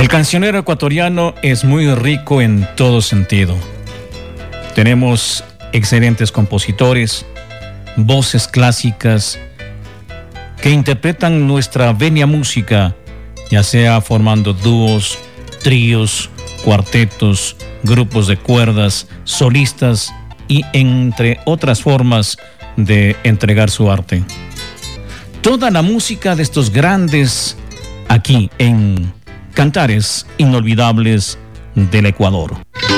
El cancionero ecuatoriano es muy rico en todo sentido. Tenemos excelentes compositores, voces clásicas que interpretan nuestra venia música, ya sea formando dúos, tríos, cuartetos, grupos de cuerdas, solistas y entre otras formas de entregar su arte. Toda la música de estos grandes aquí en Cantares Inolvidables del Ecuador.